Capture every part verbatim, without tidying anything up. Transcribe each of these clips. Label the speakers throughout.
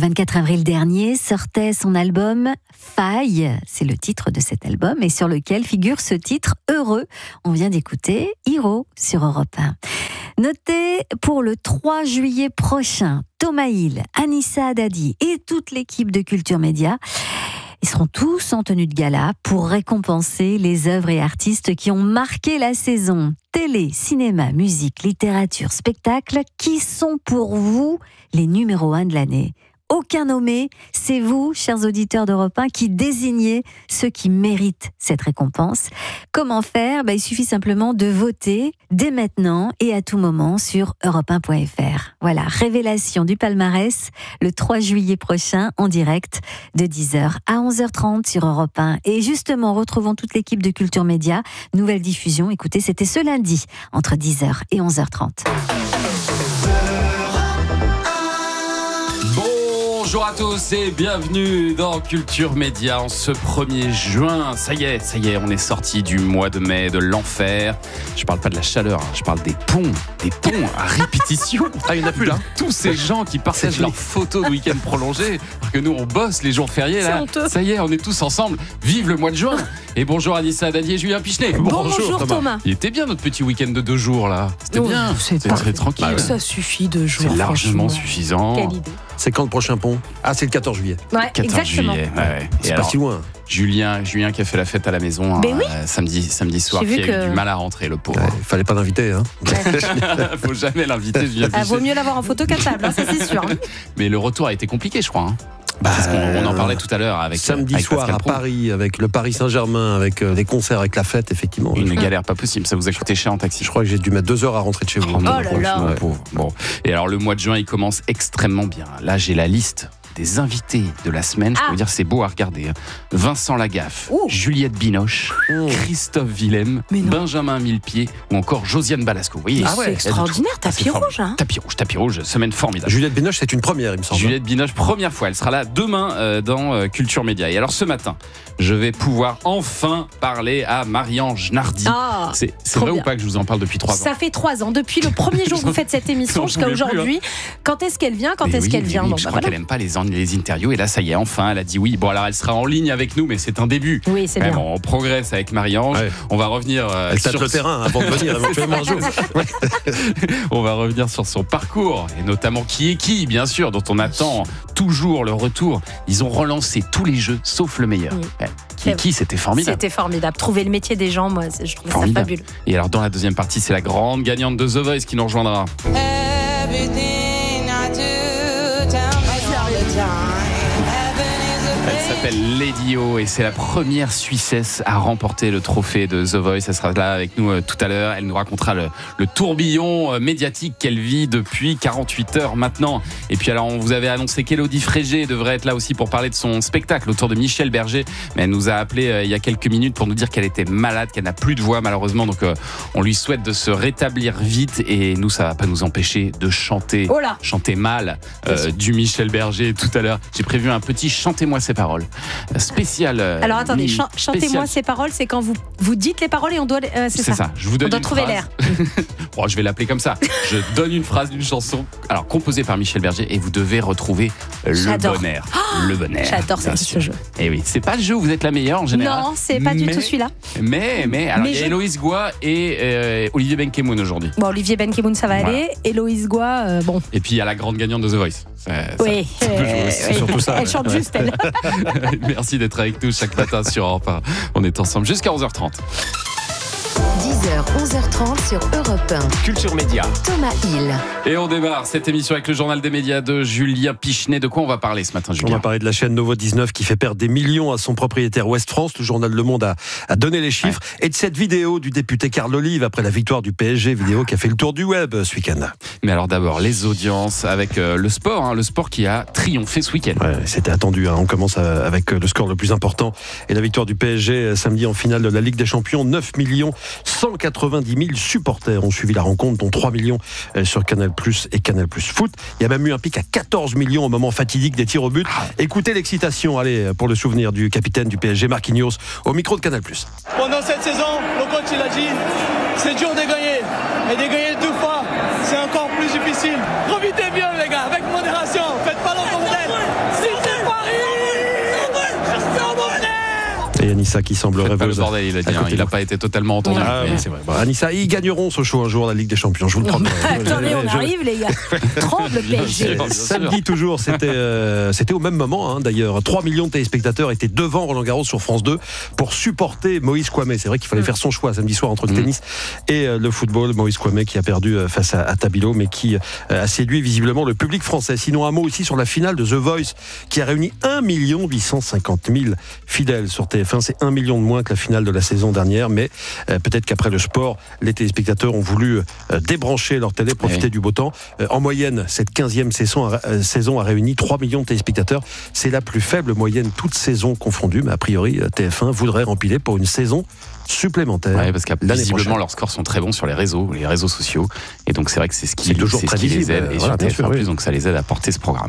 Speaker 1: vingt-quatre avril dernier sortait son album Faille, c'est le titre de cet album et sur lequel figure ce titre Heureux. On vient d'écouter Hiro sur Europe un. Notez pour le trois juillet prochain, Thomas Hill, Anissa Haddadi et toute l'équipe de Culture Média. Ils seront tous en tenue de gala pour récompenser les œuvres et artistes qui ont marqué la saison. Télé, cinéma, musique, littérature, spectacle, qui sont pour vous les numéros un de l'année ? Aucun nommé, c'est vous, chers auditeurs d'Europe un, qui désignez ceux qui méritent cette récompense. Comment faire ? Bah, il suffit simplement de voter dès maintenant et à tout moment sur europe un point f r. Voilà, révélation du palmarès le trois juillet prochain en direct de dix heures à onze heures trente sur Europe un. Et justement, retrouvons toute l'équipe de Culture Média. Nouvelle diffusion, écoutez, c'était ce lundi entre dix heures et onze heures trente.
Speaker 2: Bonjour à tous et bienvenue dans Culture Média en ce premier juin. Ça y est, ça y est, on est sorti du mois de mai, de l'enfer. Je parle pas de la chaleur, hein, je parle des ponts, des ponts à répétition.
Speaker 3: Ah, il n'y en a plus là.
Speaker 2: Tous ces gens qui partagent leurs photos de week-end prolongé, alors que nous on bosse les jours fériés là. Ça y est, on est tous ensemble. Vive le mois de juin. Et bonjour Anissa Haddadi et Julien Pichenet.
Speaker 4: Bonjour, bonjour Thomas. Thomas.
Speaker 2: Il était bien notre petit week-end de deux jours là. C'était oh, bien.
Speaker 4: C'était
Speaker 2: très tranquille.
Speaker 4: Bah, ça suffit deux jours.
Speaker 2: C'est largement suffisant.
Speaker 4: Quelle idée.
Speaker 3: C'est quand le prochain pont ? Ah, c'est le quatorze juillet.
Speaker 4: Ouais,
Speaker 2: quatorze
Speaker 4: exactement.
Speaker 2: juillet, ouais.
Speaker 3: C'est pas alors, si loin.
Speaker 2: Julien, Julien qui a fait la fête à la maison hein,
Speaker 4: oui.
Speaker 2: euh, samedi, samedi soir, qui a que... eu du mal à rentrer, le pauvre.
Speaker 3: Ouais, fallait pas l'inviter. Hein.
Speaker 2: Ouais. Faut jamais l'inviter. Julien
Speaker 4: ah, vaut mieux l'avoir en photo qu'à table, hein, ça c'est sûr. Hein.
Speaker 2: Mais le retour a été compliqué, je crois. Hein. Bah, Parce qu'on on en parlait tout à l'heure avec
Speaker 3: samedi
Speaker 2: avec
Speaker 3: soir à Paris, avec le Paris Saint-Germain, avec euh, les concerts, avec la fête, effectivement.
Speaker 2: Une galère pas possible. Ça vous a coûté cher en taxi.
Speaker 3: Je crois que j'ai dû mettre deux heures à rentrer de chez vous.
Speaker 2: Oh,
Speaker 4: oh là là.
Speaker 2: Ouais. Bon. Et alors le mois de juin, il commence extrêmement bien. Là, j'ai la liste des invités de la semaine. Je peux
Speaker 4: ah.
Speaker 2: vous dire, c'est beau à regarder. Hein. Vincent Lagaffe,
Speaker 4: Ouh.
Speaker 2: Juliette Binoche, mmh. Christophe Willem, Benjamin Millepied ou encore Josiane Balasco. Vous voyez,
Speaker 4: ah ouais, c'est extraordinaire. Tapis rouge. Hein.
Speaker 2: Tapis rouge, tapis rouge, semaine formidable.
Speaker 3: Juliette Binoche, c'est une première, il me semble.
Speaker 2: Juliette Binoche, première fois. Elle sera là demain euh, dans euh, Culture Média. Et alors ce matin, je vais pouvoir enfin parler à Marie-Ange Nardi.
Speaker 4: Ah,
Speaker 2: c'est c'est vrai bien. Ou pas que je vous en parle depuis trois ans ?
Speaker 4: Ça fait trois ans. Depuis le premier jour que vous faites cette émission jusqu'à aujourd'hui. Hein. Quand est-ce qu'elle vient ? Quand mais est-ce oui, qu'elle vient
Speaker 2: oui,
Speaker 4: bon,
Speaker 2: Je
Speaker 4: bah
Speaker 2: crois
Speaker 4: voilà.
Speaker 2: qu'elle aime pas les, les interviews. Et là, ça y est, enfin, elle a dit oui. Bon, alors elle sera en ligne avec nous, mais c'est un début.
Speaker 4: Oui, c'est bien.
Speaker 2: Bon, on progresse avec Marie-Ange. Ouais. On va revenir euh,
Speaker 3: elle
Speaker 2: sur
Speaker 3: le terrain avant de venir éventuellement un jour.
Speaker 2: On va revenir sur son parcours et notamment qui est qui, bien sûr, dont on attend toujours le retour. Ils ont relancé tous les jeux sauf le meilleur. Oui. Ouais. Qui est qui, c'était formidable.
Speaker 4: C'était formidable. Trouver le métier des gens, moi, je trouve ça fabuleux.
Speaker 2: Et alors, dans la deuxième partie, c'est la grande gagnante de The Voice qui nous rejoindra. Elle s'appelle Lady O et c'est la première Suissesse à remporter le trophée de The Voice. Elle sera là avec nous euh, tout à l'heure. Elle nous racontera le, le tourbillon euh, médiatique qu'elle vit depuis quarante-huit heures maintenant. Et puis alors, on vous avait annoncé qu'Élodie Frégé devrait être là aussi pour parler de son spectacle autour de Michel Berger. Mais elle nous a appelé euh, il y a quelques minutes pour nous dire qu'elle était malade, qu'elle n'a plus de voix malheureusement. Donc euh, on lui souhaite de se rétablir vite. Et nous, ça va pas nous empêcher de chanter,
Speaker 4: oh là.
Speaker 2: chanter mal euh, du Michel Berger tout à l'heure. J'ai prévu un petit Chantez-moi ces paroles. Spécial. Euh,
Speaker 4: Alors attendez, ch- chantez-moi ces paroles, c'est quand vous, vous dites les paroles et on doit. Euh, c'est,
Speaker 2: c'est ça. ça. Je vous donne
Speaker 4: on doit
Speaker 2: une
Speaker 4: trouver
Speaker 2: phrase.
Speaker 4: l'air.
Speaker 2: Bon, je vais l'appeler comme ça. Je donne une phrase d'une chanson, alors composée par Michel Berger, et vous devez retrouver
Speaker 4: J'adore.
Speaker 2: le bon air. Oh, le bon air.
Speaker 4: J'adore ce, ce jeu.
Speaker 2: Et oui, c'est pas le jeu où vous êtes la meilleure en général.
Speaker 4: Non, c'est pas du
Speaker 2: mais,
Speaker 4: tout celui-là.
Speaker 2: Mais, mais, alors
Speaker 4: mais
Speaker 2: il y a
Speaker 4: je...
Speaker 2: Héloïse Goua et euh, Olivier Benkemoun aujourd'hui.
Speaker 4: Bon, Olivier Benkemoun, ça va voilà. aller. Héloïse Goua, euh, bon.
Speaker 2: Et puis il y a la grande gagnante de The Voice. Ça,
Speaker 4: oui,
Speaker 2: ça,
Speaker 4: euh,
Speaker 2: c'est
Speaker 4: oui.
Speaker 2: surtout ça.
Speaker 4: Elle chante juste, elle.
Speaker 2: Merci d'être avec nous chaque matin sur Europe un. On est ensemble jusqu'à onze heures trente.
Speaker 5: dix heures, onze heures trente sur Europe un.
Speaker 2: Culture Média.
Speaker 5: Thomas Hill.
Speaker 2: Et on démarre cette émission avec le journal des médias de Julien Pichenet. De quoi on va parler ce matin, Julien ?
Speaker 3: On va parler de la chaîne Novo dix-neuf qui fait perdre des millions à son propriétaire Ouest France. Le journal Le Monde a, a donné les chiffres. Ouais. Et de cette vidéo du député Carl Olive après la victoire du P S G, vidéo qui a fait le tour du web ce week-end.
Speaker 2: Mais alors d'abord, les audiences avec euh, le sport, hein, le sport qui a triomphé ce week-end.
Speaker 3: Ouais, c'était attendu. Hein. On commence à, avec le score le plus important et la victoire du P S G samedi en finale de la Ligue des Champions. neuf millions cent quatre-vingt-dix mille supporters ont suivi la rencontre, dont trois millions sur Canal plus et Canal plus Foot. Il y a même eu un pic à quatorze millions au moment fatidique des tirs au but. Écoutez l'excitation, allez, pour le souvenir du capitaine du P S G, Marquinhos, au micro de Canal plus.
Speaker 6: Pendant cette saison, le coach il a dit, c'est dur de gagner. Et de gagner deux fois, c'est encore plus difficile. Profitez bien les gars, avec modération, faites pas le bordel.
Speaker 3: Et Anissa qui semble
Speaker 2: Faites
Speaker 3: rêveuse.
Speaker 2: pas le bordel, il a dit. Hein, il n'a pas été totalement entendu.
Speaker 3: Ah,
Speaker 2: mais...
Speaker 3: oui, c'est vrai. Bon, Anissa, ils gagneront ce show un jour, la Ligue des Champions, je vous le promets.
Speaker 4: Attendez, on
Speaker 3: Je-
Speaker 4: arrive, les gars. Tremble, le P S G.
Speaker 2: Bien sûr.
Speaker 3: Samedi toujours, c'était euh, c'était au même moment hein, d'ailleurs. trois millions de téléspectateurs étaient devant Roland Garros sur France deux pour supporter Moïse Kouamé. C'est vrai qu'il fallait faire son choix samedi soir entre le
Speaker 2: Mmh.
Speaker 3: tennis et euh, le football. Moïse Kouamé qui a perdu euh, face à, à Tabilo, mais qui euh, a séduit visiblement le public français. Sinon, un mot aussi sur la finale de The Voice qui a réuni un million huit cent cinquante mille fidèles sur T F un. C'est un million de moins que la finale de la saison dernière, mais euh, peut-être qu'après le sport, les téléspectateurs ont voulu euh, débrancher leur télé, profiter
Speaker 2: Oui.
Speaker 3: du beau temps. Euh, en moyenne, cette quinzième saison a, euh, saison a réuni trois millions de téléspectateurs. C'est la plus faible moyenne toute saison confondue, mais a priori, euh, T F un voudrait rempiler pour une saison supplémentaire.
Speaker 2: Ouais, parce que
Speaker 3: l'année
Speaker 2: visiblement
Speaker 3: prochaine.
Speaker 2: leurs scores sont très bons sur les réseaux, les réseaux sociaux, et donc c'est vrai que c'est ce qui,
Speaker 3: C'est toujours
Speaker 2: c'est ce
Speaker 3: très
Speaker 2: qui les
Speaker 3: visible,
Speaker 2: aide,
Speaker 3: euh,
Speaker 2: et
Speaker 3: voilà,
Speaker 2: sur
Speaker 3: bien
Speaker 2: T F un
Speaker 3: sûr,
Speaker 2: plus,
Speaker 3: oui.
Speaker 2: donc ça les aide à porter ce programme.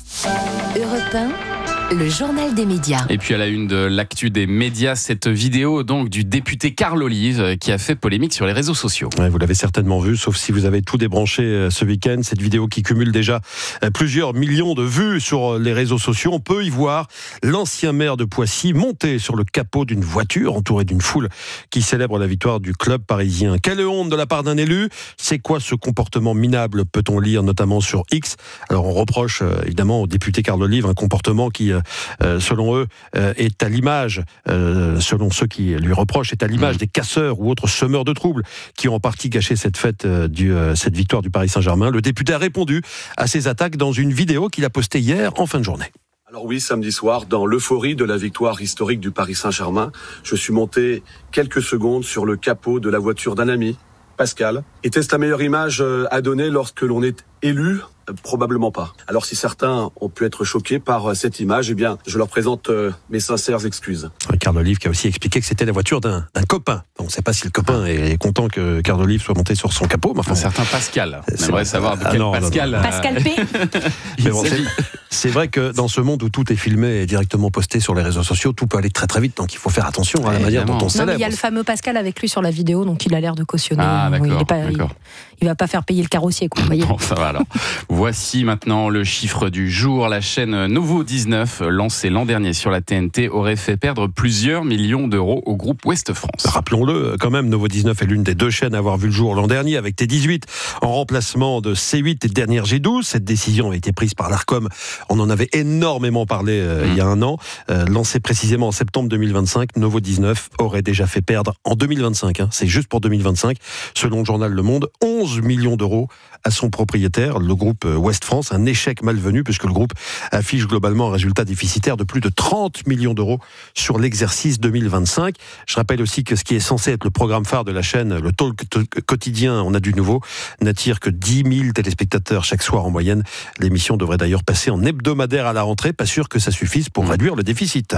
Speaker 5: Europe un, le journal des médias.
Speaker 2: Et puis à la une de l'actu des médias, cette vidéo donc du député Carl Olive qui a fait polémique sur les réseaux sociaux.
Speaker 3: Ouais, vous l'avez certainement vu, sauf si vous avez tout débranché euh, ce week-end. Cette vidéo qui cumule déjà euh, plusieurs millions de vues sur les réseaux sociaux. On peut y voir l'ancien maire de Poissy monter sur le capot d'une voiture entouré d'une foule qui célèbre la victoire du club parisien. Quelle honte de la part d'un élu. C'est quoi ce comportement minable, peut-on lire notamment sur X. Alors on reproche euh, évidemment au député Carl Olive un comportement qui, euh, euh, selon eux, euh, est à l'image, euh, selon ceux qui lui reprochent, est à l'image
Speaker 2: Mmh.
Speaker 3: des casseurs ou autres semeurs de troubles qui ont en partie gâché cette fête, euh, du, euh, cette victoire du Paris Saint-Germain. Le député a répondu à ces attaques dans une vidéo qu'il a postée hier en fin de journée.
Speaker 7: Alors oui, samedi soir, dans l'euphorie de la victoire historique du Paris Saint-Germain, je suis monté quelques secondes sur le capot de la voiture d'un ami, Pascal. Était-ce la meilleure image à donner lorsque l'on est élu ? Probablement pas. Alors si certains ont pu être choqués par cette image, eh bien, je leur présente mes sincères excuses.
Speaker 3: Carl Olive qui a aussi expliqué que c'était la voiture d'un, d'un copain. On ne sait pas si le copain est content que Carl Olive soit monté sur son capot. Mais enfin,
Speaker 2: Un certain Pascal.
Speaker 3: C'est
Speaker 2: On aimerait
Speaker 3: vrai.
Speaker 2: savoir de
Speaker 3: Ah
Speaker 2: quel
Speaker 3: non, non,
Speaker 2: Pascal.
Speaker 3: non.
Speaker 2: euh,
Speaker 4: Pascal P.
Speaker 2: il
Speaker 3: Mais bon,
Speaker 2: s'agit.
Speaker 3: c'est vrai que dans ce monde où tout est filmé et directement posté sur les réseaux sociaux, tout peut aller très très vite. Donc il faut faire attention à la manière dont
Speaker 2: Évidemment.
Speaker 3: on
Speaker 4: Non, mais
Speaker 3: célèbre.
Speaker 4: il y a le fameux Pascal avec lui sur la vidéo, donc il a l'air de cautionner.
Speaker 2: Ah,
Speaker 4: Oui, il,
Speaker 2: d'accord,
Speaker 4: est pas, il,
Speaker 2: d'accord.
Speaker 4: il va pas faire payer le carrossier, quoi. Vous voyez.
Speaker 2: Bon, ça va alors. Voici maintenant le chiffre du jour. La chaîne Nouveau dix-neuf, lancée l'an dernier sur la T N T, aurait fait perdre plusieurs millions d'euros au groupe Ouest France.
Speaker 3: Rappelons-le, quand même, Nouveau dix-neuf est l'une des deux chaînes à avoir vu le jour l'an dernier avec T dix-huit en remplacement de C huit et dernière G douze. Cette décision a été prise par l'Arcom. On en avait énormément parlé euh, mmh. il y a un an. Euh, lancé précisément en septembre deux mille vingt-cinq, Nouveau dix-neuf aurait déjà fait perdre en deux mille vingt-cinq, hein, c'est juste pour deux mille vingt-cinq, selon le journal Le Monde, onze millions d'euros à son propriétaire, le groupe Ouest France. Un échec malvenu puisque le groupe affiche globalement un résultat déficitaire de plus de trente millions d'euros sur l'exercice deux mille vingt-cinq. Je rappelle aussi que ce qui est censé être le programme phare de la chaîne, le talk quotidien, on a du nouveau, n'attire que dix mille téléspectateurs chaque soir en moyenne. L'émission devrait d'ailleurs passer en hebdomadaire à la rentrée. Pas sûr que ça suffise pour réduire le déficit.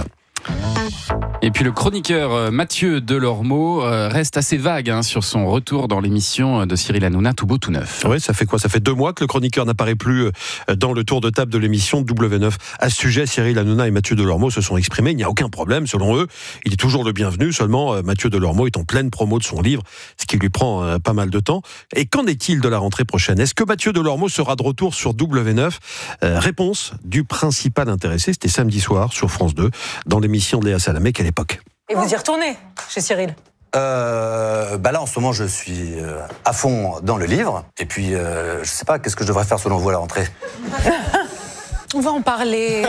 Speaker 2: Et puis le chroniqueur Mathieu Delormeau reste assez vague hein, sur son retour dans l'émission de Cyril Hanouna, tout beau tout neuf.
Speaker 3: Oui, ça fait quoi ? Ça fait deux mois que le chroniqueur n'apparaît plus dans le tour de table de l'émission W neuf. À ce sujet, Cyril Hanouna et Mathieu Delormeau se sont exprimés. Il n'y a aucun problème, selon eux. Il est toujours le bienvenu. Seulement, Mathieu Delormeau est en pleine promo de son livre, ce qui lui prend pas mal de temps. Et qu'en est-il de la rentrée prochaine ? Est-ce que Mathieu Delormeau sera de retour sur W neuf ? euh, Réponse du principal intéressé. C'était samedi soir sur France deux, dans l'émission de Léa Salamé, quelle époque.
Speaker 8: Et vous y retournez chez Cyril ?
Speaker 9: Euh, bah là, en ce moment, je suis euh, à fond dans le livre. Et puis, euh, je sais pas, qu'est-ce que je devrais faire selon vous à la rentrée ?
Speaker 8: On va en parler.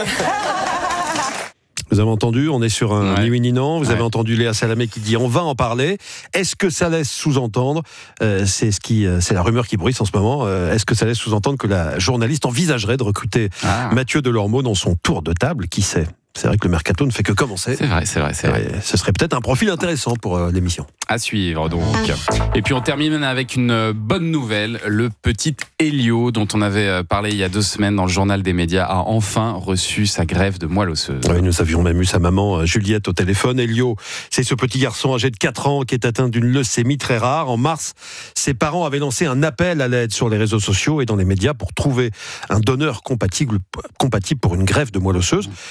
Speaker 3: Vous avez entendu, on est sur un
Speaker 2: ouais.
Speaker 3: ni oui ni non. Vous
Speaker 2: ouais.
Speaker 3: avez entendu Léa Salamé qui dit on va en parler. Est-ce que ça laisse sous-entendre, euh, c'est ce qui, euh, c'est la rumeur qui bruisse en ce moment. Euh, est-ce que ça laisse sous-entendre que la journaliste envisagerait de recruter
Speaker 2: ah.
Speaker 3: Mathieu Delormeau dans son tour de table ? Qui sait ? C'est vrai que le mercato ne fait que commencer.
Speaker 2: C'est vrai, c'est vrai, c'est vrai.
Speaker 3: Et ce serait peut-être un profil intéressant pour euh, l'émission.
Speaker 2: À suivre donc. Et puis on termine avec une bonne nouvelle. Le petit Elio, dont on avait parlé il y a deux semaines dans le journal des médias, a enfin reçu sa greffe de moelle osseuse.
Speaker 3: Oui, nous avions même eu sa maman Juliette au téléphone. Elio, c'est ce petit garçon âgé de quatre ans qui est atteint d'une leucémie très rare. En mars, ses parents avaient lancé un appel à l'aide sur les réseaux sociaux et dans les médias pour trouver un donneur compatible, compatible pour une greffe de moelle osseuse. Des dizaines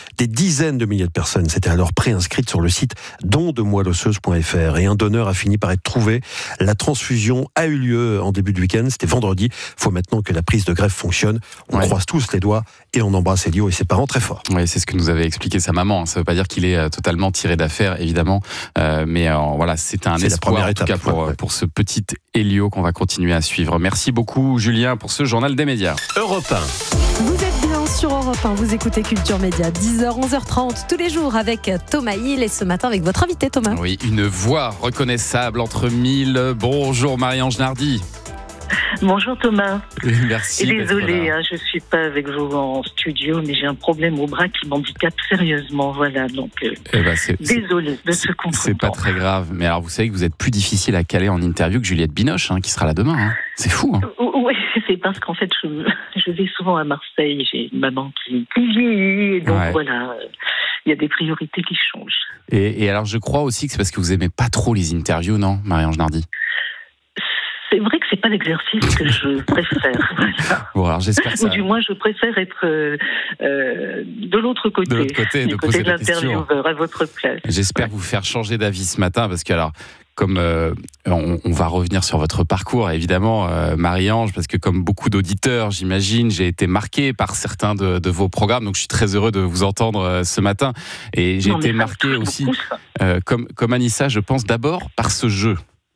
Speaker 3: dizaines de milliers de personnes s'étaient alors préinscrites sur le site don de moelle osseuse point f r et un donneur a fini par être trouvé. La transfusion a eu lieu en début de week-end, c'était vendredi. Il faut maintenant que la prise de greffe fonctionne. On ouais. croise tous les doigts et on embrasse Elio et ses parents très fort.
Speaker 2: Oui, c'est ce que nous avait expliqué sa maman. Ça ne veut pas dire qu'il est totalement tiré d'affaire, évidemment, euh, mais euh, voilà, c'est un c'est espoir en tout cas pour, ouais. pour ce petit Elio qu'on va continuer à suivre. Merci beaucoup Julien pour ce journal des médias.
Speaker 3: Europe un.
Speaker 4: Vous êtes bien sur Europe un, vous écoutez Culture Média, dix heures, onze heures trente, tous les jours avec Thomas Hill et ce matin avec votre invité Thomas.
Speaker 2: Oui, une voix reconnaissable entre mille. Bonjour Marie-Ange Nardi.
Speaker 10: Bonjour Thomas.
Speaker 2: Merci.
Speaker 10: Et désolée, hein, je suis pas avec vous en studio, mais j'ai un problème au bras qui m'handicape sérieusement. Voilà, donc euh,
Speaker 2: eh ben c'est,
Speaker 10: désolée de ce contretemps.
Speaker 2: C'est pas très grave, mais alors vous savez que vous êtes plus difficile à caler en interview que Juliette Binoche, hein, qui sera là demain. Hein. C'est fou. Hein.
Speaker 10: Oui, c'est parce qu'en fait, je, je vais souvent à Marseille. J'ai une maman qui, qui vieillit, et donc ouais. voilà, il y a des priorités qui changent.
Speaker 2: Et, et alors, je crois aussi que c'est parce que vous aimez pas trop les interviews, non, Marie-Ange Nardi?
Speaker 10: C'est vrai que c'est pas l'exercice que je préfère. Voilà.
Speaker 2: Bon, alors j'espère que ça...
Speaker 10: Ou du moins, je préfère être euh, euh, de l'autre côté.
Speaker 2: De l'autre côté,
Speaker 10: du
Speaker 2: de
Speaker 10: côté
Speaker 2: poser
Speaker 10: de l'intervieweur, à votre place.
Speaker 2: J'espère ouais. vous faire changer d'avis ce matin, parce que alors, comme euh, on, on va revenir sur votre parcours, évidemment, euh, Marie-Ange, parce que comme beaucoup d'auditeurs, j'imagine, j'ai été marqué par certains de, de vos programmes, donc je suis très heureux de vous entendre euh, ce matin. Et j'ai non, été marqué aussi, euh, comme, comme Anissa, je pense d'abord par ce jeu.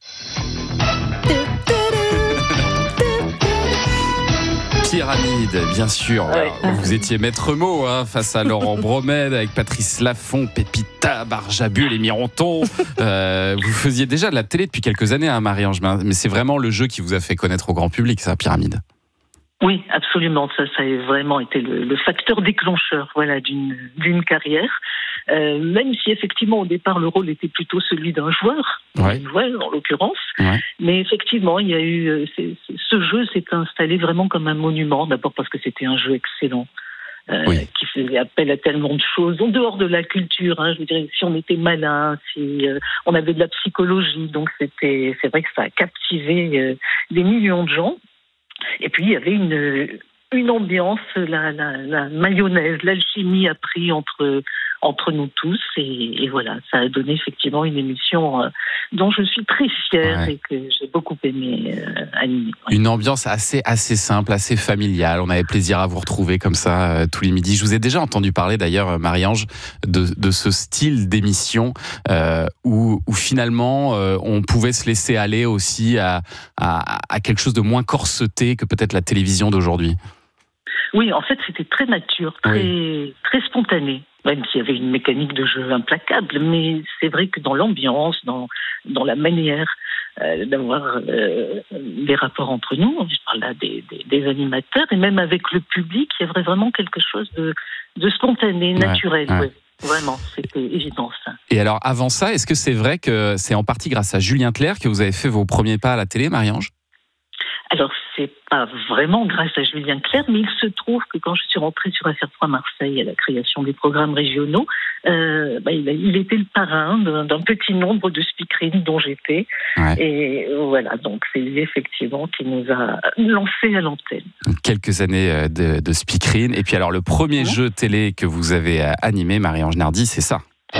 Speaker 2: Pyramide, bien sûr. Ouais. Alors, vous étiez maître mot hein, face à Laurent Bromède, avec Patrice Laffont, Pépita, Barjabul et Mironton. Euh, vous faisiez déjà de la télé depuis quelques années, hein, Marie-Ange, mais c'est vraiment le jeu qui vous a fait connaître au grand public, ça, Pyramide.
Speaker 10: Oui, absolument. Ça, ça a vraiment été le, le facteur déclencheur, voilà, d'une, d'une carrière. Euh, même si effectivement au départ le rôle était plutôt celui d'un joueur,
Speaker 2: ouais.
Speaker 10: une joueuse en l'occurrence,
Speaker 2: ouais.
Speaker 10: mais effectivement il y a eu c'est, c'est, ce jeu s'est installé vraiment comme un monument. D'abord parce que c'était un jeu excellent. Euh, oui. Qui faisait appel à tellement de choses en dehors de la culture. Hein, je veux dire, si on était malin, si euh, on avait de la psychologie, donc c'était, c'est vrai que ça a captivé euh, des millions de gens. Et puis il y avait une une ambiance, la, la, la mayonnaise, l'alchimie a pris entre entre nous tous et, et voilà, ça a donné effectivement une émission euh, dont je suis très fière ouais. et que j'ai beaucoup aimé euh, animer. Ouais.
Speaker 2: Une ambiance assez assez simple, assez familiale. On avait plaisir à vous retrouver comme ça euh, tous les midis. Je vous ai déjà entendu parler d'ailleurs, Marie-Ange, de, de ce style d'émission euh, où, où finalement euh, on pouvait se laisser aller aussi à, à, à quelque chose de moins corseté que peut-être la télévision d'aujourd'hui.
Speaker 10: Oui, en fait, c'était très nature, très oui. très spontané. Même s'il y avait une mécanique de jeu implacable, mais c'est vrai que dans l'ambiance, dans, dans la manière euh, d'avoir euh, des rapports entre nous, je parle là des, des, des animateurs, et même avec le public, il y avait vraiment quelque chose de, de spontané, naturel. Ouais, ouais. Ouais. Vraiment, c'était évident ça.
Speaker 2: Et alors, avant ça, est-ce que c'est vrai que c'est en partie grâce à Julien Clerc que vous avez fait vos premiers pas à la télé, Marie-Ange ?
Speaker 10: Alors, c'est pas vraiment grâce à Julien Clerc, mais il se trouve que quand je suis rentrée sur F R trois Marseille à la création des programmes régionaux, euh, bah, il, a, il était le parrain d'un, d'un petit nombre de speakerines dont j'étais. Ouais. Et voilà, donc c'est lui effectivement qui nous a lancés à l'antenne.
Speaker 2: Quelques années de, de speakerine. Et puis alors, le premier ouais. jeu télé que vous avez animé, Marie-Ange Nardi, c'est ça. Ah,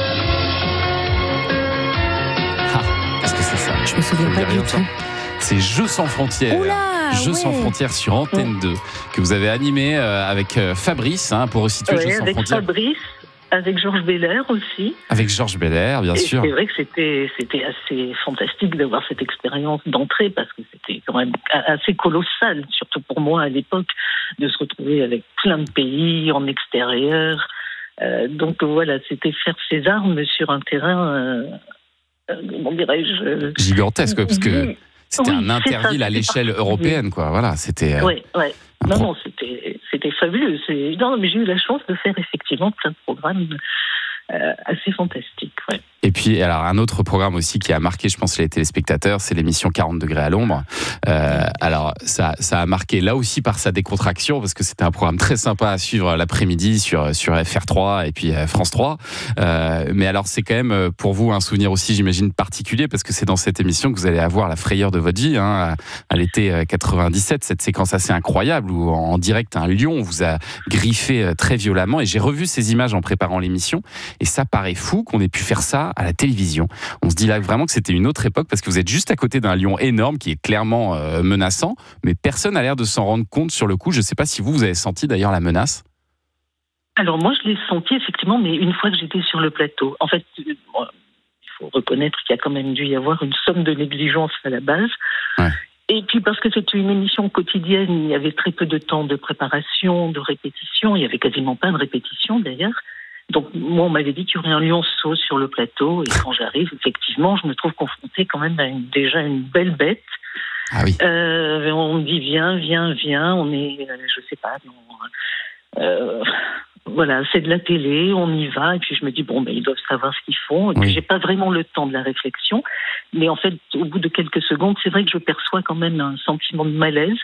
Speaker 2: qu'est-ce que c'est ça ?
Speaker 4: Je me souviens pas du tout.
Speaker 2: C'est Jeux sans frontières.
Speaker 4: Oula,
Speaker 2: Jeux
Speaker 4: ouais.
Speaker 2: sans frontières sur Antenne deux, que vous avez animé euh, avec euh, Fabrice, hein, pour resituer
Speaker 10: ouais,
Speaker 2: Jeux sans
Speaker 10: avec
Speaker 2: frontières.
Speaker 10: Fabrice, avec Georges Belair aussi.
Speaker 2: Avec Georges Belair, bien
Speaker 10: et
Speaker 2: sûr.
Speaker 10: C'est vrai que c'était, c'était assez fantastique d'avoir cette expérience d'entrée, parce que c'était quand même assez colossal, surtout pour moi à l'époque, de se retrouver avec plein de pays en extérieur. Euh, donc voilà, c'était faire ses armes sur un terrain, euh, comment dirais-je...
Speaker 2: Gigantesque, parce que... C'était oui, un interville ça, à l'échelle européenne, quoi. Voilà, c'était. Euh,
Speaker 10: oui, oui. Non, pro... non, c'était, c'était fabuleux. C'est... Non, mais j'ai eu la chance de faire effectivement plein de programmes euh, assez fantastiques. Ouais.
Speaker 2: Et Et puis, alors, un autre programme aussi qui a marqué, je pense, les téléspectateurs, c'est l'émission quarante degrés à l'ombre. Euh, alors, ça, ça a marqué là aussi par sa décontraction, parce que c'était un programme très sympa à suivre l'après-midi sur, sur F R trois et puis France trois. Euh, mais alors, c'est quand même pour vous un souvenir aussi, j'imagine, particulier, parce que c'est dans cette émission que vous allez avoir la frayeur de votre vie, hein, à, à l'été quatre-vingt-dix-sept, cette séquence assez incroyable où en direct un lion vous a griffé très violemment. Et j'ai revu ces images en préparant l'émission, et ça paraît fou qu'on ait pu faire ça à la télévision. On se dit là vraiment que c'était une autre époque, parce que vous êtes juste à côté d'un lion énorme qui est clairement euh, menaçant, mais personne n'a l'air de s'en rendre compte sur le coup. Je ne sais pas si vous, vous avez senti d'ailleurs la menace.
Speaker 10: Alors moi, je l'ai senti effectivement, mais une fois que j'étais sur le plateau. En fait, euh, bon, il faut reconnaître qu'il y a quand même dû y avoir une somme de négligence à la base. Ouais. Et puis parce que c'était une émission quotidienne, il y avait très peu de temps de préparation, de répétition. Il n'y avait quasiment pas de répétition d'ailleurs. Donc moi, on m'avait dit qu'il y aurait un lionceau sur le plateau. Et quand j'arrive, effectivement, je me trouve confrontée quand même à une, déjà une belle bête.
Speaker 2: Ah oui.
Speaker 10: Euh, on me dit viens, viens, viens. On est, euh, je sais pas, non, euh, voilà, c'est de la télé, on y va. Et puis je me dis bon, ben ils doivent savoir ce qu'ils font. Et puis oui. J'ai pas vraiment le temps de la réflexion. Mais en fait, au bout de quelques secondes, c'est vrai que je perçois quand même un sentiment de malaise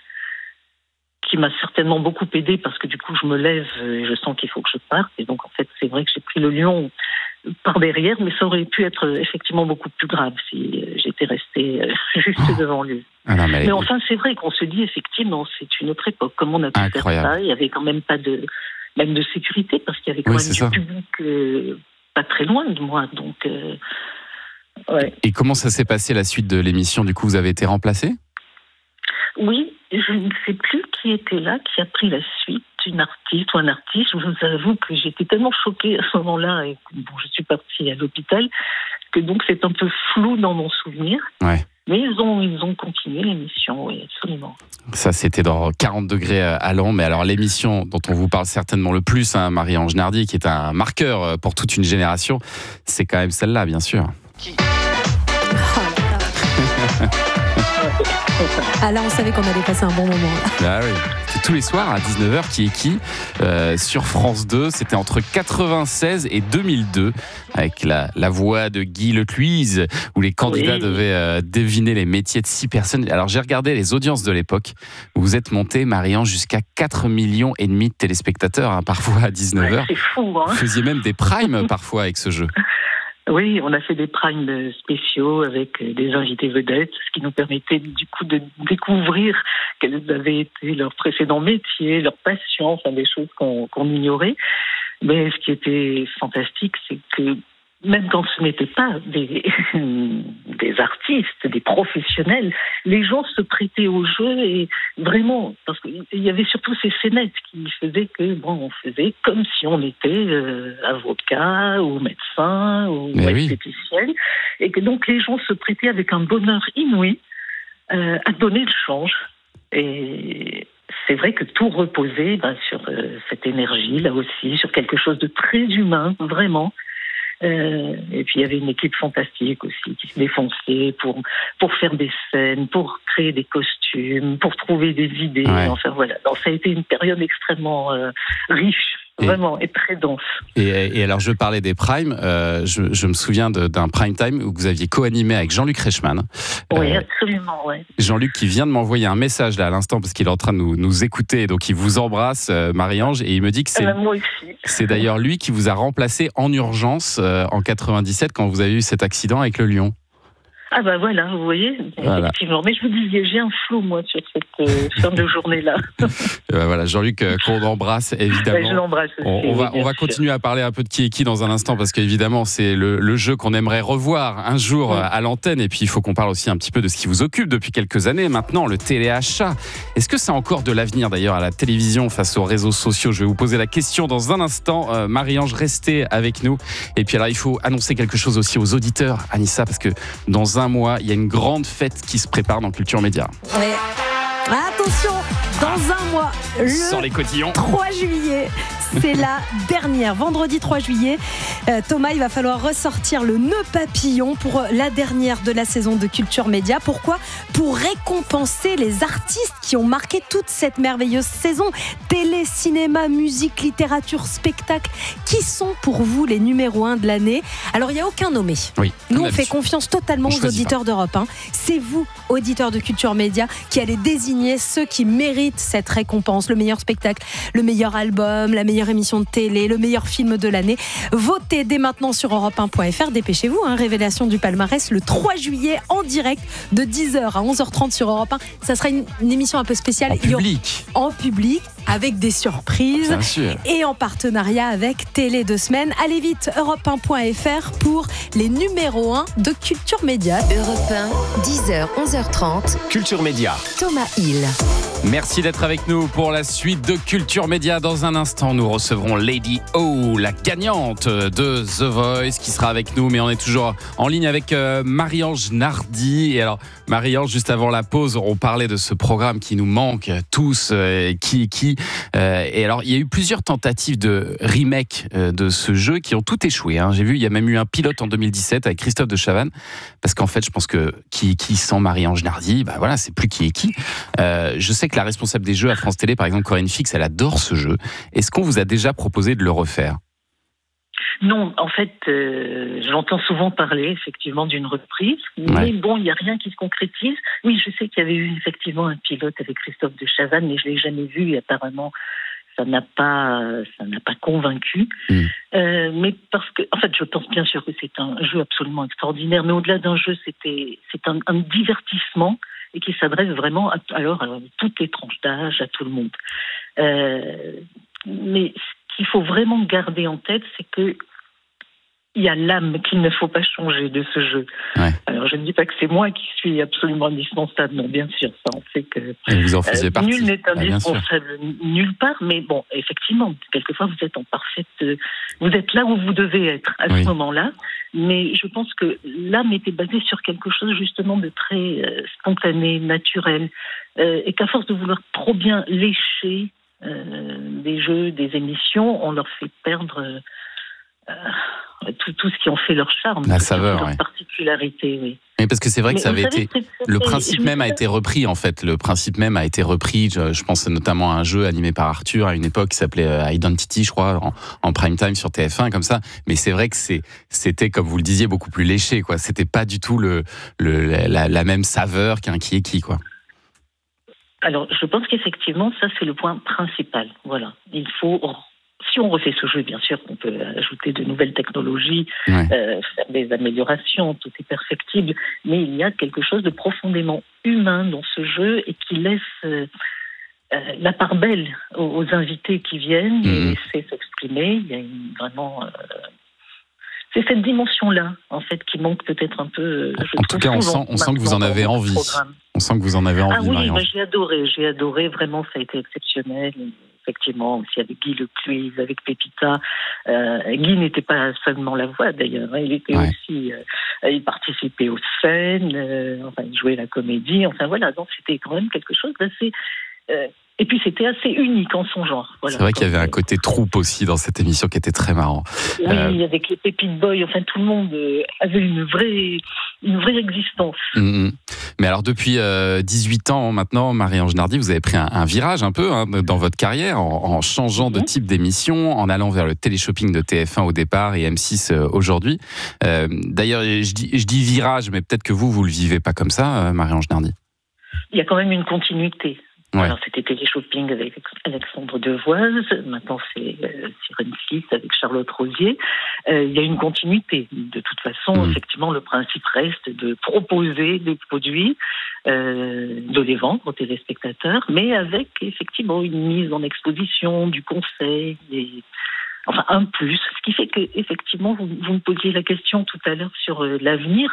Speaker 10: qui m'a certainement beaucoup aidée, parce que du coup je me lève et je sens qu'il faut que je parte. Et donc en fait c'est vrai que j'ai pris le lion par derrière, mais ça aurait pu être effectivement beaucoup plus grave si j'étais restée juste oh. devant lui. Ah non, mais... mais enfin c'est vrai qu'on se dit effectivement c'est une autre époque, comment on a pu Incroyable. faire ça. Il n'y avait quand même pas de, même de sécurité, parce qu'il y avait quand oui, même du ça. public euh, pas très loin de moi. Donc, euh, ouais.
Speaker 2: Et comment ça s'est passé la suite de l'émission? Du coup vous avez été remplacée?
Speaker 10: Oui, je ne sais plus qui était là, qui a pris la suite, une artiste ou un artiste. Je vous avoue que j'étais tellement choquée à ce moment-là, et bon, je suis partie à l'hôpital, que donc c'est un peu flou dans mon souvenir.
Speaker 2: Ouais.
Speaker 10: Mais ils ont, ils ont continué l'émission, oui, absolument.
Speaker 2: Ça, c'était dans quarante degrés à l'an. Mais alors, l'émission dont on vous parle certainement le plus, hein, Marie-Ange Nardi, qui est un marqueur pour toute une génération, c'est quand même celle-là, bien sûr. Qui...
Speaker 4: Ah là, on savait qu'on allait passer un bon moment.
Speaker 2: Bah oui. C'était tous les soirs à dix-neuf heures, Qui est qui euh, sur France deux. C'était entre quatre-vingt-seize et deux mille deux, avec la, la voix de Guy Lecluise, où les candidats oui. devaient euh, deviner les métiers de six personnes. Alors j'ai regardé les audiences de l'époque. Vous êtes monté, Marie-Ange, jusqu'à quatre millions et demi de téléspectateurs, hein, parfois à dix-neuf heures.
Speaker 10: Ouais, c'est fou, hein.
Speaker 2: Vous faisiez même des primes parfois avec ce jeu.
Speaker 10: Oui, on a fait des primes spéciaux avec des invités vedettes, ce qui nous permettait du coup de découvrir quels avaient été leurs précédents métiers, leurs passions, enfin des choses qu'on, qu'on ignorait. Mais ce qui était fantastique, c'est que même quand ce n'étaient pas des, des artistes, des professionnels, les gens se prêtaient au jeu, et vraiment, parce qu'il y avait surtout ces scénettes qui faisaient que, bon, on faisait comme si on était euh, avocat ou médecin ou esthéticienne, oui. et que donc les gens se prêtaient avec un bonheur inouï euh, à donner le change. Et c'est vrai que tout reposait ben, sur euh, cette énergie, là aussi, sur quelque chose de très humain, vraiment. Euh, et puis il y avait une équipe fantastique aussi qui se défonçait pour pour faire des scènes, pour créer des costumes, pour trouver des idées. Ouais. Enfin voilà, donc ça a été une période extrêmement euh, riche. Vraiment, et, et très dense.
Speaker 2: Et, et alors, je parlais des primes. Euh, je, je me souviens de, d'un prime time où vous aviez co-animé avec Jean-Luc Reichmann.
Speaker 10: Oui, euh, absolument, oui.
Speaker 2: Jean-Luc qui vient de m'envoyer un message là à l'instant parce qu'il est en train de nous, nous écouter. Donc, il vous embrasse, euh, Marie-Ange, et il me dit que c'est,
Speaker 10: euh, moi aussi.
Speaker 2: c'est d'ailleurs lui qui vous a remplacé en urgence euh, en quatre-vingt-dix-sept quand vous avez eu cet accident avec le lion.
Speaker 10: Ah ben voilà, vous voyez, voilà. Effectivement. Mais je vous disais, j'ai un flou, moi, sur cette euh, fin de journée-là.
Speaker 2: ben voilà, Jean-Luc, euh, qu'on embrasse, évidemment.
Speaker 10: Ben, je l'embrasse aussi.
Speaker 2: On, on va, on va
Speaker 10: sûr.
Speaker 2: continuer à parler un peu de qui est qui dans un instant, parce qu'évidemment, c'est le, le jeu qu'on aimerait revoir un jour mmh. à l'antenne. Et puis, il faut qu'on parle aussi un petit peu de ce qui vous occupe depuis quelques années maintenant, le téléachat. Est-ce que c'est encore de l'avenir, d'ailleurs, à la télévision face aux réseaux sociaux? Je vais vous poser la question dans un instant. Euh, Marie-Ange, restez avec nous. Et puis, alors, il faut annoncer quelque chose aussi aux auditeurs, Anissa, parce que dans un mois, il y a une grande fête qui se prépare dans Culture Média.
Speaker 4: Ouais. Attention, dans un mois, le
Speaker 2: Sans les cotillons.
Speaker 4: trois juillet, c'est la dernière. Vendredi trois juillet, euh, Thomas, il va falloir ressortir le nœud papillon pour la dernière de la saison de Culture Média. Pourquoi ? Pour récompenser les artistes qui ont marqué toute cette merveilleuse saison. Télé, cinéma, musique, littérature, spectacle. Qui sont pour vous les numéros un de l'année ? Alors, il n'y a aucun nommé.
Speaker 2: Oui,
Speaker 4: Nous, on fait confiance totalement aux auditeurs d'Europe un. C'est vous, auditeurs de Culture Média, qui allez désigner ceux qui méritent cette récompense. Le meilleur spectacle, le meilleur album, la meilleure émission de télé, le meilleur film de l'année. Votez dès maintenant sur europe un point f r. Dépêchez-vous, hein, révélation du palmarès le trois juillet en direct de dix heures à onze heures trente sur Europe un. Ça sera une, une émission un peu spéciale.
Speaker 2: En public.
Speaker 4: En public, avec des surprises.
Speaker 2: Bien sûr.
Speaker 4: Et en partenariat avec Télé deux semaines. Allez vite, europe un point f r pour les numéros un de Culture Média.
Speaker 5: Europe un, dix heures, onze heures trente.
Speaker 11: Culture Média.
Speaker 5: Thomas Hill.
Speaker 2: Merci d'être avec nous pour la suite de Culture Média. Dans un instant, nous recevrons Lady O, la gagnante de The Voice, qui sera avec nous. Mais on est toujours en ligne avec euh, Marie-Ange Nardi. Et alors, Marie-Ange, juste avant la pause, on parlait de ce programme qui nous manque tous, euh, qui qui. Euh, et alors, il y a eu plusieurs tentatives de remake euh, de ce jeu qui ont tout échoué. Hein. J'ai vu, il y a même eu un pilote en deux mille dix-sept avec Christophe de Chavannes. Parce qu'en fait, je pense que qui, qui sans Marie-Ange Nardi, bah voilà, c'est plus qui est qui. Euh, je sais que la responsable des jeux à France Télé, par exemple Corinne Fix, elle adore ce jeu. Est-ce qu'on vous a déjà proposé de le refaire ?
Speaker 10: Non, en fait, euh, j'entends souvent parler effectivement d'une reprise, mais
Speaker 2: ouais.
Speaker 10: bon, il n'y a rien qui se concrétise. Oui, je sais qu'il y avait eu effectivement un pilote avec Christophe de Chavannes, mais je ne l'ai jamais vu et apparemment ça n'a pas, ça n'a pas convaincu.
Speaker 2: Mm. Euh,
Speaker 10: mais parce que, en fait, je pense bien sûr que c'est un jeu absolument extraordinaire, mais au-delà d'un jeu, c'était, c'est un, un divertissement et qui s'adresse vraiment à, alors, à toutes les tranches d'âge, à tout le monde. Euh, mais ce qu'il faut vraiment garder en tête, c'est que il y a l'âme qu'il ne faut pas changer de ce jeu.
Speaker 2: Ouais.
Speaker 10: Alors, je ne dis pas que c'est moi qui suis absolument indispensable, non, bien sûr, ça on sait que
Speaker 2: et vous en faisiez
Speaker 10: euh,
Speaker 2: partie.
Speaker 10: Nul n'est
Speaker 2: ah,
Speaker 10: indispensable nulle part, mais bon, effectivement, quelquefois vous êtes en parfaite, euh, vous êtes là où vous devez être à
Speaker 2: oui.
Speaker 10: ce moment-là, mais je pense que l'âme était basée sur quelque chose justement de très euh, spontané, naturel, euh, et qu'à force de vouloir trop bien lécher euh, des jeux, des émissions, on leur fait perdre euh, euh, tout, tout ce qui en fait leur charme,
Speaker 2: la saveur,
Speaker 10: leur
Speaker 2: ouais.
Speaker 10: particularité, oui.
Speaker 2: Mais parce que c'est vrai
Speaker 10: Mais
Speaker 2: que ça avait
Speaker 10: savez,
Speaker 2: été
Speaker 10: c'est, c'est,
Speaker 2: le principe même a
Speaker 10: me...
Speaker 2: été repris en fait. Le principe même a été repris. Je, je pense notamment à un jeu animé par Arthur à une époque qui s'appelait Identity, je crois, en, en prime time sur T F un comme ça. Mais c'est vrai que c'est, c'était comme vous le disiez beaucoup plus léché, quoi. C'était pas du tout le, le la, la même saveur qu'un qui est qui, quoi.
Speaker 10: Alors, je pense qu'effectivement, ça c'est le point principal. Voilà, il faut. Si on refait ce jeu, bien sûr qu'on peut ajouter de nouvelles technologies,
Speaker 2: ouais.
Speaker 10: euh, faire des améliorations, tout est perfectible, mais il y a quelque chose de profondément humain dans ce jeu et qui laisse euh, euh, la part belle aux, aux invités qui viennent mmh. et sait s'exprimer. Il y a une, vraiment... Euh, c'est cette dimension-là, en fait, qui manque peut-être un peu...
Speaker 2: Je en tout cas, on sent, on sent que vous en avez envie.
Speaker 10: Programme.
Speaker 2: On sent que vous en avez envie,
Speaker 10: Ah oui,
Speaker 2: Marie-Ange.
Speaker 10: bah, j'ai adoré, j'ai adoré, vraiment, ça a été exceptionnel. Effectivement, aussi avec Guy Lecluise, avec Pépita. Euh, Guy n'était pas seulement la voix, d'ailleurs. Hein, il était
Speaker 2: ouais.
Speaker 10: aussi... Euh, il participait aux scènes, euh, enfin, il jouait la comédie. Enfin, voilà, donc c'était quand même quelque chose d'assez... Euh, et puis c'était assez unique en son genre. Voilà.
Speaker 2: C'est vrai qu'il y avait un côté troupe aussi dans cette émission qui était très marrant.
Speaker 10: Oui, euh... avec les Pépite Boys, enfin tout le monde avait une vraie, une vraie existence.
Speaker 2: Mmh. Mais alors depuis euh, dix-huit ans maintenant, Marie-Ange Nardi, vous avez pris un, un virage un peu hein, dans votre carrière en, en changeant mmh. de type d'émission, en allant vers le téléshopping de T F un au départ et M six euh, aujourd'hui. Euh, d'ailleurs, je dis, je dis virage, mais peut-être que vous, vous le vivez pas comme ça, euh, Marie-Ange Nardi.
Speaker 10: Il y a quand même une continuité.
Speaker 2: Ouais.
Speaker 10: Alors, c'était Téléshopping avec Alexandre Devoise, maintenant c'est euh, Sirène six avec Charlotte Rosier. Euh, il y a une continuité. De toute façon, mmh. effectivement, le principe reste de proposer des produits, euh, de les vendre aux téléspectateurs, mais avec effectivement une mise en exposition, du conseil, et, enfin un plus. Ce qui fait que effectivement, vous, vous me posiez la question tout à l'heure sur euh, l'avenir.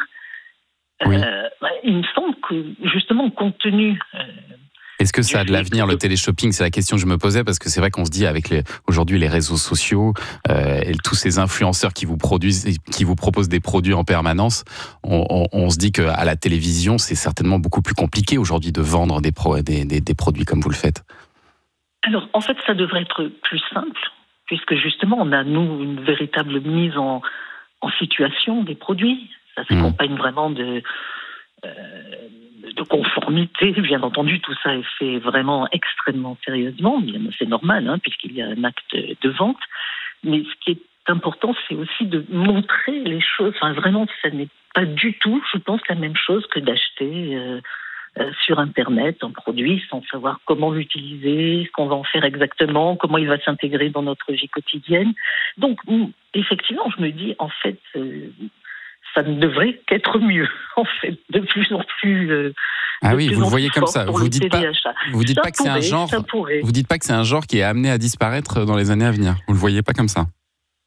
Speaker 2: Oui.
Speaker 10: Euh, il me semble que justement, compte tenu... Euh,
Speaker 2: Est-ce que ça a de l'avenir, le téléshopping ? C'est la question que je me posais, parce que c'est vrai qu'on se dit, avec les, aujourd'hui les réseaux sociaux, euh, et tous ces influenceurs qui vous produisent, qui vous proposent des produits en permanence, on, on, on se dit qu'à la télévision, c'est certainement beaucoup plus compliqué aujourd'hui de vendre des, pro, des, des, des produits comme vous le faites.
Speaker 10: Alors, en fait, ça devrait être plus simple. puisque justement, on a, nous, une véritable mise en, en situation des produits. Ça s'accompagne vraiment de, euh, de conformité. Bien entendu, tout ça est fait vraiment extrêmement sérieusement. Bien, c'est normal, hein, puisqu'il y a un acte de vente. Mais ce qui est important, c'est aussi de montrer les choses. Enfin, vraiment, ça n'est pas du tout, je pense, la même chose que d'acheter euh, euh, sur Internet un produit sans savoir comment l'utiliser, ce qu'on va en faire exactement, comment il va s'intégrer dans notre vie quotidienne. Donc, effectivement, je me dis, en fait, euh, ça ne devrait qu'être mieux, en fait, de plus en plus. Euh,
Speaker 2: ah oui, vous le voyez comme ça. Vous dites pas, vous dites pas que c'est un genre. Vous dites pas que c'est un genre qui est amené à disparaître dans les années à venir. Vous le voyez pas comme ça.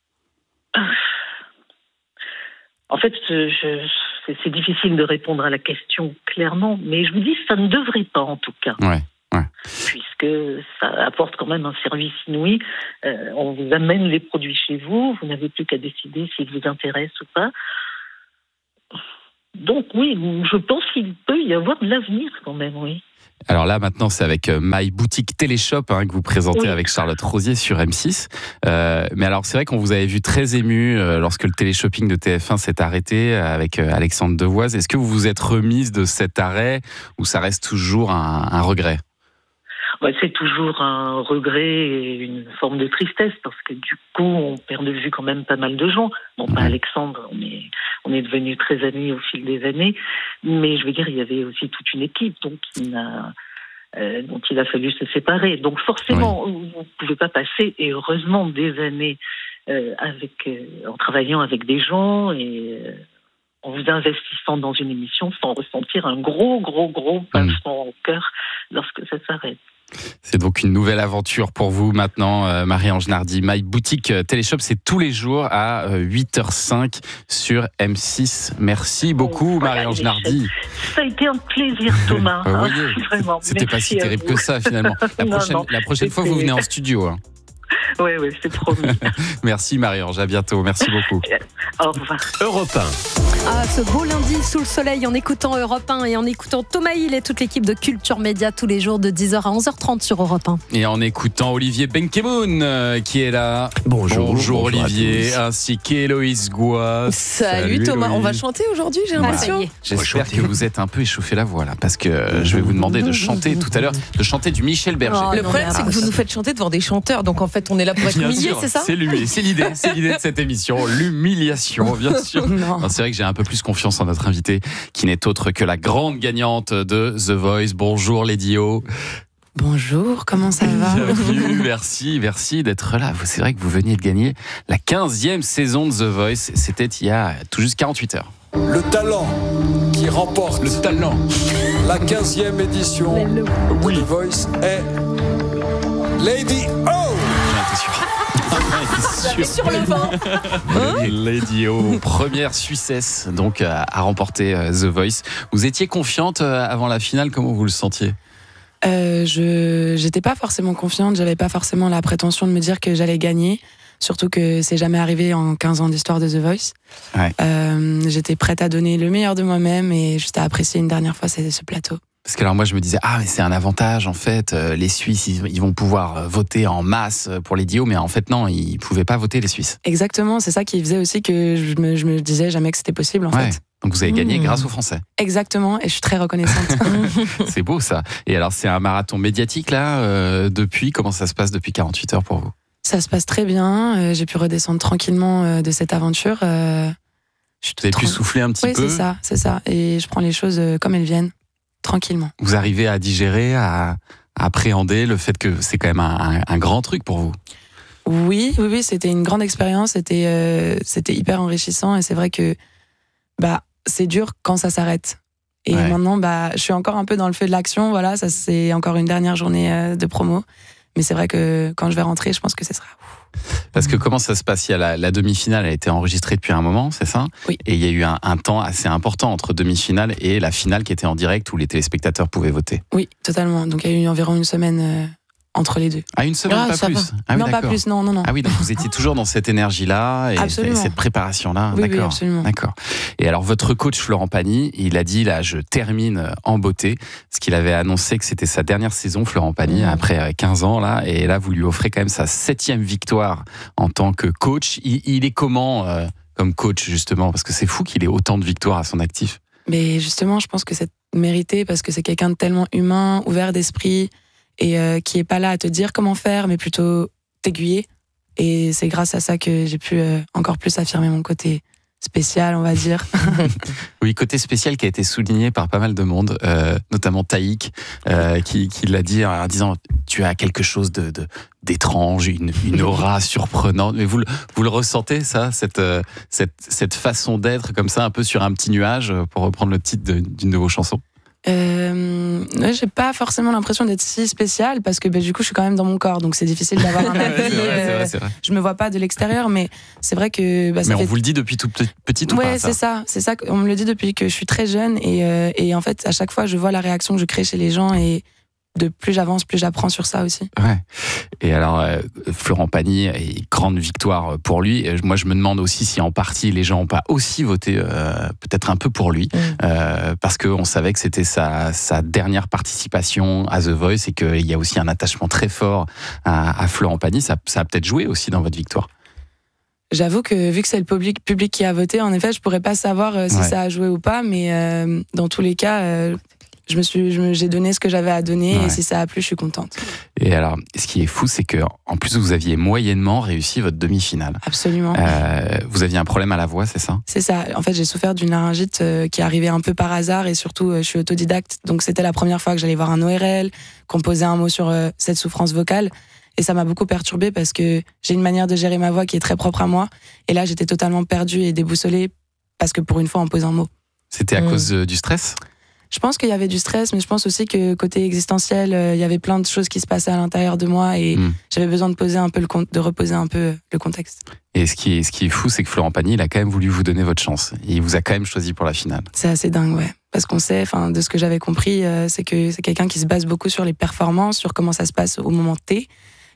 Speaker 10: En fait, je, c'est difficile de répondre à la question clairement, mais je vous dis, ça ne devrait pas en tout cas.
Speaker 2: Ouais, ouais.
Speaker 10: Puisque ça apporte quand même un service inouï. Euh, on vous amène les produits chez vous, vous n'avez plus qu'à décider s'ils vous intéressent ou pas. Donc oui, je pense qu'il peut y avoir de l'avenir quand même, oui.
Speaker 2: Alors là, maintenant, c'est avec My Boutique Téléshop hein, que vous présentez oui. avec Charlotte Rosier sur M six. Euh, mais alors, c'est vrai qu'on vous avait vu très ému euh, lorsque le téléshopping de T F un s'est arrêté avec euh, Alexandre Devoise. Est-ce que vous vous êtes remise de cet arrêt ou ça reste toujours un, un regret ?
Speaker 10: Ouais, c'est toujours un regret et une forme de tristesse parce que du coup, on perd de vue quand même pas mal de gens. Bon, pas Alexandre, on est, on est devenus très amis au fil des années, mais je veux dire, il y avait aussi toute une équipe donc, il a, euh, dont il a fallu se séparer. Donc forcément, oui. vous ne pouvez pas passer, et heureusement, des années euh, avec, euh, en travaillant avec des gens et euh, en vous investissant dans une émission sans ressentir un gros, gros, gros pincement mmh. au cœur lorsque ça s'arrête.
Speaker 2: C'est donc une nouvelle aventure pour vous maintenant, euh, Marie-Ange Nardi. My Boutique Téléshop, c'est tous les jours à euh, huit heures cinq sur M six. Merci beaucoup, oh, Marie-Ange Nardi.
Speaker 10: Ça a été un plaisir, Thomas.
Speaker 2: Vous voyez, vraiment, c'était pas si terrible que ça, finalement. La prochaine, non, non, la prochaine fois, vous venez en studio. Hein.
Speaker 10: Oui, oui, c'est promis.
Speaker 2: Merci Marie-Ange, à bientôt. Merci beaucoup.
Speaker 10: Au revoir.
Speaker 3: Europe un.
Speaker 4: Ah, ce beau lundi sous le soleil en écoutant Europe un et en écoutant Thomas Hill et toute l'équipe de Culture Média tous les jours de dix heures à onze heures trente sur Europe un.
Speaker 2: Et en écoutant Olivier Benkemoun euh, qui est là.
Speaker 3: Bonjour,
Speaker 2: bonjour, bonjour
Speaker 3: Olivier,
Speaker 2: ainsi qu'Héloïse Goua.
Speaker 11: Salut, Salut Thomas, Héloïse. On va chanter aujourd'hui, j'ai l'impression.
Speaker 2: Ah, J'espère que vous êtes un peu échauffé la voix là, parce que euh, je vais vous demander de chanter tout à l'heure, de chanter du Michel Berger.
Speaker 11: Oh, le problème, c'est que vous nous faites chanter devant des chanteurs, donc en fait, on est là pour être humiliés, c'est ça ?
Speaker 2: C'est lui, c'est l'idée, c'est l'idée de cette émission, l'humiliation, bien sûr. Non. Non, c'est vrai que j'ai un peu plus confiance en notre invitée, qui n'est autre que la grande gagnante de The Voice. Bonjour Lady O.
Speaker 11: Bonjour, comment ça va ?
Speaker 2: Bienvenue, merci, merci d'être là. C'est vrai que vous veniez de gagner la quinzième saison de The Voice. C'était il y a tout juste quarante-huit heures.
Speaker 12: Le talent qui remporte
Speaker 2: le talent.
Speaker 12: la quinzième édition de oui. The Voice est Lady O.
Speaker 11: J'avais sur le vent.
Speaker 2: Hein Lady O, première Suissesse donc à, à remporter uh, The Voice. Vous étiez confiante uh, avant la finale, comment vous le sentiez ?
Speaker 11: euh, Je j'étais pas forcément confiante, j'avais pas forcément la prétention de me dire que j'allais gagner. Surtout que c'est jamais arrivé en quinze ans d'histoire de The Voice.
Speaker 2: Ouais.
Speaker 11: Euh, j'étais prête à donner le meilleur de moi-même et juste à apprécier une dernière fois ce plateau.
Speaker 2: Parce que alors moi je me disais, ah mais c'est un avantage en fait, euh, les Suisses ils, ils vont pouvoir voter en masse pour les Dio, mais en fait non, ils pouvaient pas voter les Suisses.
Speaker 11: Exactement, c'est ça qui faisait aussi que je me, je me disais jamais que c'était possible en
Speaker 2: ouais.
Speaker 11: fait.
Speaker 2: Donc vous avez gagné
Speaker 11: mmh.
Speaker 2: grâce aux Français.
Speaker 11: Exactement, et je suis très reconnaissante.
Speaker 2: C'est beau ça. Et alors c'est un marathon médiatique là, euh, depuis, comment ça se passe depuis quarante-huit heures pour vous ?
Speaker 11: Ça se passe très bien, euh, j'ai pu redescendre tranquillement euh, de cette aventure. Euh,
Speaker 2: je Vous avez pu souffler un petit
Speaker 11: oui,
Speaker 2: peu ?
Speaker 11: Oui c'est ça, c'est ça, et je prends les choses euh, comme elles viennent. Tranquillement.
Speaker 2: Vous arrivez à digérer, à, à appréhender le fait que c'est quand même un, un, un grand truc pour vous.
Speaker 11: Oui, oui, oui, c'était une grande expérience, c'était, euh, c'était hyper enrichissant et c'est vrai que bah, c'est dur quand ça s'arrête. Et ouais. maintenant, bah, je suis encore un peu dans le feu de l'action, voilà, ça c'est encore une dernière journée euh, de promo. Mais c'est vrai que quand je vais rentrer, je pense que ce sera...
Speaker 2: Parce que comment ça se passe ? Il y a la, la demi-finale a été enregistrée depuis un moment, c'est ça ?
Speaker 11: Oui.
Speaker 2: Et il y a eu un, un temps assez important entre demi-finale et la finale qui était en direct où les téléspectateurs pouvaient voter.
Speaker 11: Oui, totalement. Donc il y a eu environ une semaine entre les deux.
Speaker 2: Ah, une semaine,
Speaker 11: ah,
Speaker 2: pas plus ah, oui,
Speaker 11: Non, pas plus, non, non, non.
Speaker 2: Ah oui, donc vous étiez toujours dans cette énergie-là et, et cette préparation-là.
Speaker 11: Oui,
Speaker 2: d'accord.
Speaker 11: Oui, absolument.
Speaker 2: D'accord. Et alors, votre coach Florent Pagny, il a dit, là, je termine en beauté, parce qu'il avait annoncé que c'était sa dernière saison, Florent Pagny, mmh. après quinze ans, là, et là, vous lui offrez quand même sa septième victoire en tant que coach. Il, il est comment euh, comme coach, justement? Parce que c'est fou qu'il ait autant de victoires à son actif.
Speaker 11: Mais justement, je pense que c'est mérité, parce que c'est quelqu'un de tellement humain, ouvert d'esprit, et euh, qui est pas là à te dire comment faire, mais plutôt t'aiguiller. Et c'est grâce à ça que j'ai pu euh, encore plus affirmer mon côté spécial, on va dire.
Speaker 2: Oui, côté spécial qui a été souligné par pas mal de monde, euh, notamment Taïk, euh, qui, qui l'a dit en disant « tu as quelque chose de, de, d'étrange, une, une aura surprenante ». Mais vous, vous le ressentez, ça, cette, cette, cette façon d'être comme ça, un peu sur un petit nuage, pour reprendre le titre de, d'une de vos chansons?
Speaker 11: Euh, j'ai pas forcément l'impression d'être si spéciale, parce que bah, du coup je suis quand même dans mon corps, donc c'est difficile d'avoir un avis.
Speaker 2: c'est vrai, c'est vrai, c'est vrai.
Speaker 11: Je me vois pas de l'extérieur, mais c'est vrai que bah, ça
Speaker 2: mais on
Speaker 11: fait...
Speaker 2: vous le dit depuis tout petit ou
Speaker 11: ouais,
Speaker 2: pas?
Speaker 11: c'est ça, c'est ça. On me le dit depuis que je suis très jeune, et, euh, et en fait à chaque fois je vois la réaction que je crée chez les gens, et de plus j'avance, plus j'apprends sur ça aussi.
Speaker 2: Ouais. Et alors, euh, Florent Pagny, grande victoire pour lui. Moi, je me demande aussi si en partie les gens n'ont pas aussi voté euh, peut-être un peu pour lui, mmh. euh, parce qu'on savait que c'était sa, sa dernière participation à The Voice et qu'il y a aussi un attachement très fort à, à Florent Pagny. Ça, ça a peut-être joué aussi dans votre victoire.
Speaker 11: J'avoue que vu que c'est le public, public qui a voté, en effet, je pourrais pas savoir euh, si ouais. ça a joué ou pas, mais euh, dans tous les cas... Euh, Je me suis, je me, j'ai donné ce que j'avais à donner, ouais. et si ça a plu, je suis contente.
Speaker 2: Et alors, ce qui est fou, c'est que en plus vous aviez moyennement réussi votre demi-finale.
Speaker 11: Absolument.
Speaker 2: Euh, vous aviez un problème à la voix, c'est ça?
Speaker 11: C'est ça. En fait, j'ai souffert d'une laryngite euh, qui est arrivée un peu par hasard, et surtout, euh, je suis autodidacte, donc c'était la première fois que j'allais voir un O R L, qu'on posait un mot sur euh, cette souffrance vocale, et ça m'a beaucoup perturbée parce que j'ai une manière de gérer ma voix qui est très propre à moi, et là, j'étais totalement perdue et déboussolée parce que pour une fois, on pose un mot.
Speaker 2: C'était à mmh. cause euh, du stress?
Speaker 11: Je pense qu'il y avait du stress, mais je pense aussi que côté existentiel, euh, il y avait plein de choses qui se passaient à l'intérieur de moi, et mmh. j'avais besoin de poser un peu le con- de reposer un peu le contexte.
Speaker 2: Et ce qui est, ce qui est fou, c'est que Florent Pagny, il a quand même voulu vous donner votre chance. Il vous a quand même choisi pour la finale.
Speaker 11: C'est assez dingue, ouais. Parce qu'on sait, enfin, de ce que j'avais compris, euh, c'est que c'est quelqu'un qui se base beaucoup sur les performances, sur comment ça se passe au moment T.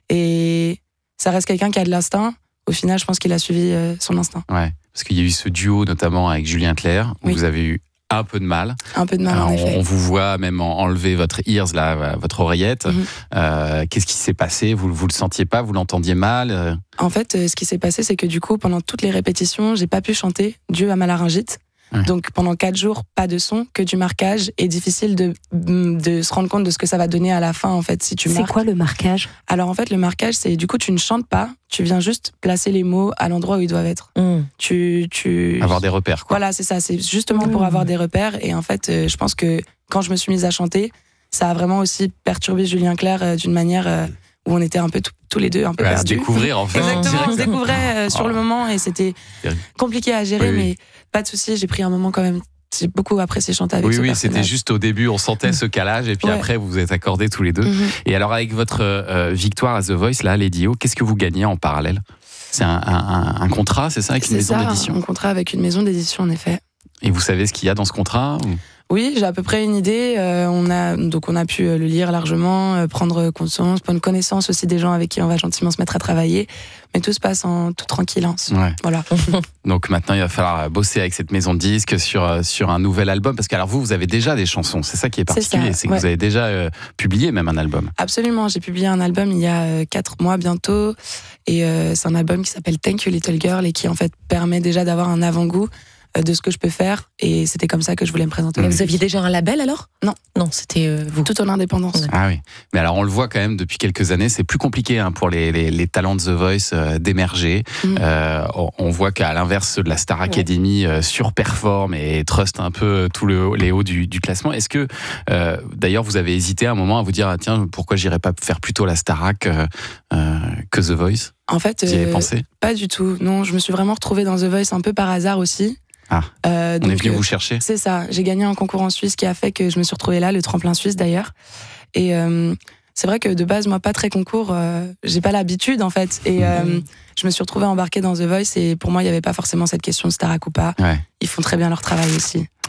Speaker 11: Et ça reste quelqu'un qui a de l'instinct. Au final, je pense qu'il a suivi euh, son instinct.
Speaker 2: Ouais. Parce qu'il y a eu ce duo, notamment avec Julien Clerc, où oui. vous avez eu un peu de mal.
Speaker 11: Un peu de mal, en
Speaker 2: on,
Speaker 11: effet.
Speaker 2: On vous voit même enlever votre ears, là, votre oreillette. Mm-hmm. Euh, qu'est-ce qui s'est passé? Vous vous le sentiez pas? Vous l'entendiez mal?
Speaker 11: En fait, euh, ce qui s'est passé, c'est que du coup, pendant toutes les répétitions, j'ai pas pu chanter dû à ma laryngite. Ouais. Donc pendant quatre jours, pas de son, que du marquage, et difficile de, de se rendre compte de ce que ça va donner à la fin, en fait, si tu marques.
Speaker 4: C'est quoi le marquage?
Speaker 11: Alors en fait, le marquage, c'est du coup, tu ne chantes pas, tu viens juste placer les mots à l'endroit où ils doivent être.
Speaker 4: Mmh.
Speaker 11: Tu, tu...
Speaker 2: Avoir des repères, quoi.
Speaker 11: Voilà, c'est ça, c'est justement mmh. pour avoir des repères. Et en fait, euh, je pense que quand je me suis mise à chanter, ça a vraiment aussi perturbé Julien Clerc euh, d'une manière... Euh, où on était un peu t- tous les deux un peu
Speaker 2: ouais,
Speaker 11: perdus.
Speaker 2: À se découvrir, en fait.
Speaker 11: Exactement, on se découvrait euh, sur oh. le moment, et c'était compliqué à gérer, oui, oui. mais pas de souci, j'ai pris un moment quand même. J'ai beaucoup apprécié chanter avec
Speaker 2: oui,
Speaker 11: ce
Speaker 2: oui,
Speaker 11: personnage.
Speaker 2: C'était juste au début, on sentait mmh. ce calage, et puis ouais. après, vous vous êtes accordés tous les deux. Mmh. Et alors, avec votre euh, victoire à The Voice, là, Lady O, qu'est-ce que vous gagnez en parallèle? C'est un, un, un contrat, c'est ça, avec une maison
Speaker 11: ça,
Speaker 2: d'édition?
Speaker 11: Un contrat avec une maison d'édition, en effet.
Speaker 2: Et vous savez ce qu'il y a dans ce contrat ou...
Speaker 11: Oui, j'ai à peu près une idée. Euh, on a, donc on a pu le lire largement, euh, prendre conscience, prendre connaissance aussi des gens avec qui on va gentiment se mettre à travailler. Mais tout se passe en toute tranquillance.
Speaker 2: Ouais.
Speaker 11: Voilà.
Speaker 2: Donc maintenant, il va falloir bosser avec cette maison de disques sur, sur un nouvel album. Parce que alors vous, vous avez déjà des chansons. C'est ça qui est particulier. C'est, c'est que ouais. vous avez déjà euh, publié même un album.
Speaker 11: Absolument. J'ai publié un album il y a quatre mois bientôt. Et euh, c'est un album qui s'appelle Thank You Little Girl, et qui en fait permet déjà d'avoir un avant-goût de ce que je peux faire, et c'était comme ça que je voulais me présenter.
Speaker 4: Mais vous aviez déjà un label alors?
Speaker 11: Non.
Speaker 4: Non, c'était euh, vous.
Speaker 11: Tout en indépendance.
Speaker 2: Ah oui. Mais alors on le voit quand même depuis quelques années, c'est plus compliqué hein, pour les, les, les talents de The Voice euh, d'émerger. Mmh. Euh, on, on voit qu'à l'inverse, ceux de la Star Academy ouais. euh, surperforment et trustent un peu tous le, les hauts du, du classement. Est-ce que, euh, d'ailleurs, vous avez hésité un moment à vous dire, ah, tiens, pourquoi j'irais pas faire plutôt la Starac euh, euh, que The Voice?
Speaker 11: En fait,
Speaker 2: vous y avez euh, pensé?
Speaker 11: Pas du tout. Non, je me suis vraiment retrouvée dans The Voice un peu par hasard aussi.
Speaker 2: Ah, euh, donc, on est venu euh, vous chercher.
Speaker 11: C'est ça. J'ai gagné un concours en Suisse qui a fait que je me suis retrouvée là, le tremplin suisse d'ailleurs. Et euh, c'est vrai que de base, moi, pas très concours, euh, j'ai pas l'habitude en fait. Et euh, mmh. je me suis retrouvée embarquée dans The Voice, et pour moi, il y avait pas forcément cette question de Starac ou pas.
Speaker 2: Ouais.
Speaker 11: Ils font très bien leur travail aussi.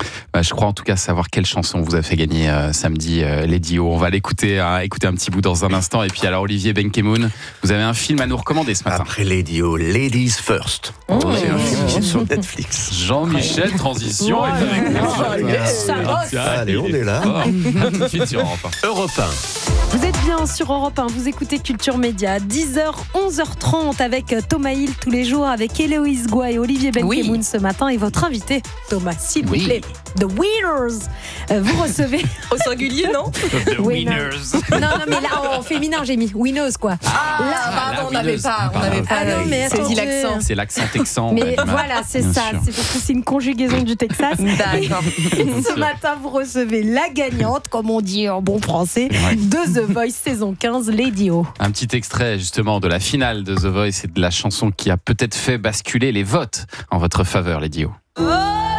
Speaker 2: Bah, je crois en tout cas savoir quelle chanson vous a fait gagner euh, samedi, euh, Lady O. On va l'écouter, hein, écouter un petit bout dans un instant. Et puis alors Olivier Benkemoun, vous avez un film à nous recommander ce matin.
Speaker 13: Après Lady O, Ladies First.
Speaker 2: Oh,
Speaker 13: c'est un film qui est sur Netflix.
Speaker 2: Jean-Michel, transition.
Speaker 13: Oh,
Speaker 2: est avec nous.
Speaker 13: oh, yes, ça bosse. Allez, on est là.
Speaker 2: Tout de suite sur Europe un.
Speaker 13: Europe un.
Speaker 4: Vous êtes bien sur Europe un, vous écoutez Culture Média, dix heures, onze heures trente avec Thomas Hill tous les jours, avec Héloïse Goua et Olivier Benkemoun oui. ce matin et votre invité, Thomas, s'il oui. vous plaît. The Winners. Euh, vous recevez.
Speaker 8: Au singulier, non?
Speaker 2: The Winners.
Speaker 4: Non, non, mais là, en féminin, j'ai mis Winners, quoi.
Speaker 8: Ah, là,
Speaker 2: ah
Speaker 8: pardon, on n'avait pas, on n'avait pas ah, non, mais saisi l'accent.
Speaker 2: C'est l'accent texan.
Speaker 4: Mais bah, voilà, c'est ça.
Speaker 2: Sûr.
Speaker 4: C'est parce que c'est une conjugaison du Texas.
Speaker 8: D'accord.
Speaker 4: Ce matin, vous recevez la gagnante, comme on dit en bon français, ouais. de The Voice saison quinze, Lady O.
Speaker 2: Un petit extrait, justement, de la finale de The Voice et de la chanson qui a peut-être fait basculer les votes en votre faveur, Lady O.
Speaker 4: Oh